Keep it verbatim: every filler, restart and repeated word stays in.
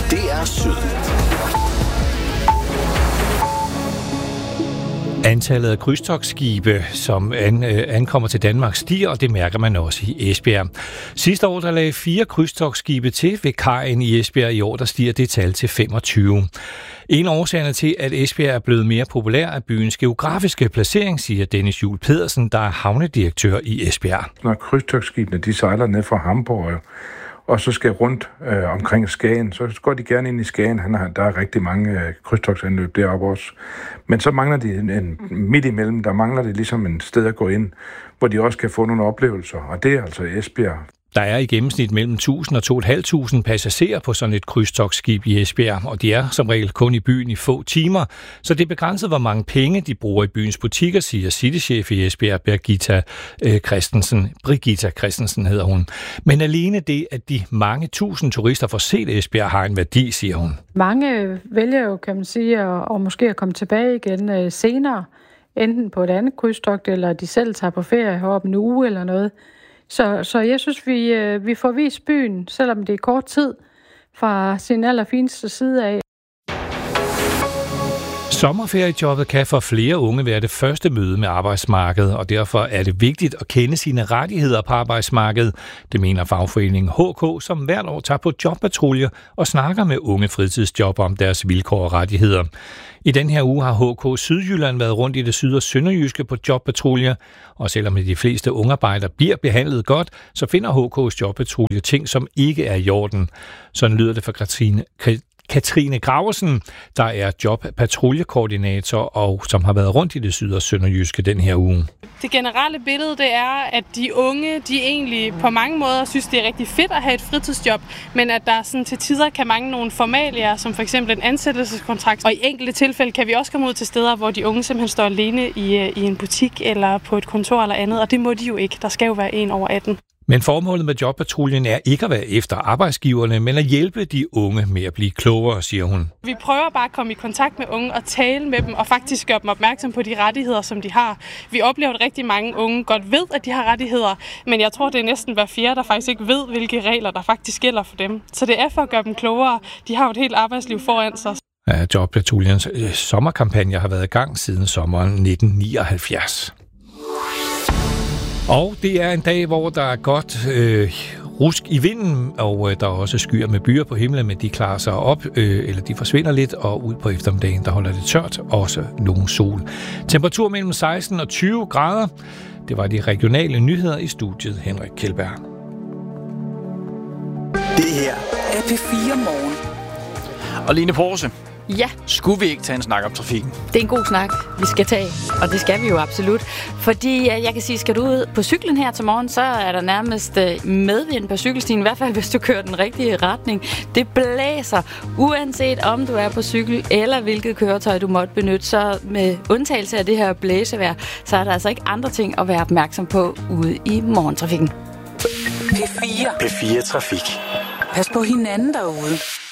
D R Syd. Antallet af krydstogtskibe, som an, øh, ankommer til Danmark, stiger, og det mærker man også i Esbjerg. Sidste år der lagde fire krydstogtskibe til ved kajen i Esbjerg. I år der stiger det tal til femogtyve. En af årsagerne til, at Esbjerg er blevet mere populær, er byens geografiske placering, siger Dennis Juhl Pedersen, der er havnedirektør i Esbjerg. Når krydstogtskibene de sejler ned fra Hamburg, og så skal rundt øh, omkring Skagen, så går de gerne ind i Skagen. Han har, der er rigtig mange øh, krydstogtsanløb deroppe også. Men så mangler de en, en midt imellem, der mangler det ligesom en sted at gå ind, hvor de også kan få nogle oplevelser, og det er altså Esbjerg. Der er i gennemsnit mellem tusind og to tusind fem hundrede passagerer på sådan et krydstogtskib i Esbjerg, og de er som regel kun i byen i få timer, så det er begrænset, hvor mange penge de bruger i byens butikker, siger citychef i Esbjerg, Birgitta øh, Christensen. Brigitta Christensen hedder hun. Men alene det, at de mange tusind turister får set Esbjerg, har en værdi, siger hun. Mange vælger jo, kan man sige, at, og måske at komme tilbage igen øh, senere, enten på et andet krydstogt, eller de selv tager på ferie heroppe en uge eller noget. Så, så jeg synes, vi, vi får vist byen, selvom det er kort tid, fra sin allerfineste side af. Sommerferiejobbet kan for flere unge være det første møde med arbejdsmarkedet, og derfor er det vigtigt at kende sine rettigheder på arbejdsmarkedet. Det mener fagforeningen H K, som hvert år tager på jobpatrulje og snakker med unge fritidsjobber om deres vilkår og rettigheder. I den her uge har H K Sydjylland været rundt i det syd- og sønderjyske på jobpatrulje, og selvom de fleste ungarbejdere bliver behandlet godt, så finder H K's jobpatrulje ting, som ikke er i orden. Sådan lyder det fra Katrine Katrine Graversen, der er jobpatruljekoordinator og som har været rundt i det syd- og sønderjyske den her uge. Det generelle billede det er, at de unge de egentlig på mange måder synes, det er rigtig fedt at have et fritidsjob, men at der sådan til tider kan mangle nogle formalier, som for eksempel en ansættelseskontrakt. Og i enkelte tilfælde kan vi også komme ud til steder, hvor de unge simpelthen står alene i, i en butik eller på et kontor eller andet, og det må de jo ikke. Der skal jo være en over atten. Men formålet med jobpatruljen er ikke at være efter arbejdsgiverne, men at hjælpe de unge med at blive klogere, siger hun. Vi prøver bare at komme i kontakt med unge og tale med dem og faktisk gøre dem opmærksom på de rettigheder, som de har. Vi oplever, at rigtig mange unge godt ved, at de har rettigheder, men jeg tror, det er næsten hver fjerde, der faktisk ikke ved, hvilke regler, der faktisk gælder for dem. Så det er for at gøre dem klogere. De har jo et helt arbejdsliv foran sig. Ja, jobpatruljens sommerkampagne har været i gang siden sommeren nitten nioghalvfjerds. Og det er en dag, hvor der er godt øh, rusk i vinden, og øh, der er også skyer med byer på himlen, men de klarer sig op, øh, eller de forsvinder lidt, og ud på eftermiddagen, der holder det tørt, også nogen sol. Temperatur mellem seksten og tyve grader. Det var de regionale nyheder i studiet, Henrik Kjeldberg. Det her er P fire Morgen. Og Line Porse. Ja. Skulle vi ikke tage en snak om trafikken? Det er en god snak, vi skal tage, og det skal vi jo absolut. Fordi jeg kan sige, skal du ud på cyklen her til morgen, så er der nærmest medvind på cykelstien, i hvert fald hvis du kører den rigtige retning. Det blæser, uanset om du er på cykel, eller hvilket køretøj du måtte benytte. Så med undtagelse af det her blæsevejr, så er der altså ikke andre ting at være opmærksom på ude i morgentrafikken. P fire. P fire Trafik. Pas på hinanden derude.